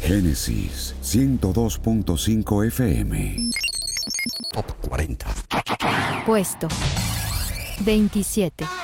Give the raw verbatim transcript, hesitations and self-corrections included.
Génesis ciento dos punto cinco F M. Top cuarenta. Puesto veintisiete.